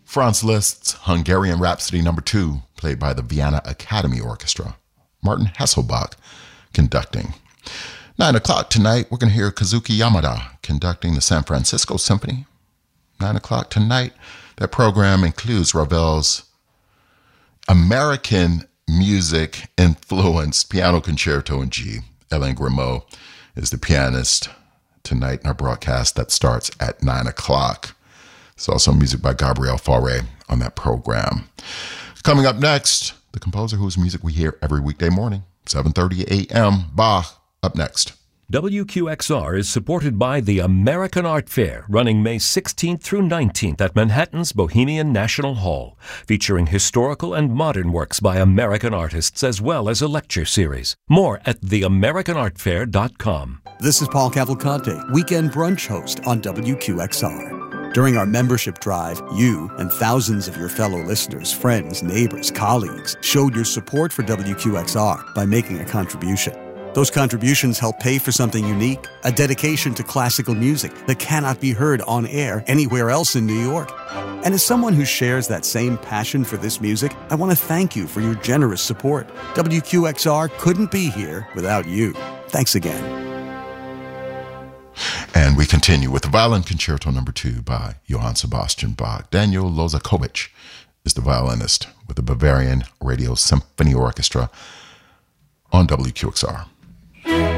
Franz Liszt's Hungarian Rhapsody No. 2, played by the Vienna Academy Orchestra. Martin Hasselbach conducting. 9 o'clock tonight, we're going to hear Kazuki Yamada conducting the San Francisco Symphony. 9 o'clock tonight, that program includes Ravel's American music-influenced piano concerto in G. Hélène Grimaud is the pianist tonight in our broadcast that starts at 9 o'clock. There's also music by Gabriel Fauré on that program. Coming up next, the composer whose music we hear every weekday morning, 7:30 a.m., Bach, up next. WQXR is supported by the American Art Fair, running May 16th through 19th at Manhattan's Bohemian National Hall, featuring historical and modern works by American artists as well as a lecture series. More at theamericanartfair.com. This is Paul Cavalcante, weekend brunch host on WQXR. During our membership drive, you and thousands of your fellow listeners, friends, neighbors, colleagues showed your support for WQXR by making a contribution. Those contributions help pay for something unique, a dedication to classical music that cannot be heard on air anywhere else in New York. And as someone who shares that same passion for this music, I want to thank you for your generous support. WQXR couldn't be here without you. Thanks again. And we continue with the Violin Concerto No. 2 by Johann Sebastian Bach. Daniel Lozakovich is the violinist with the Bavarian Radio Symphony Orchestra on WQXR.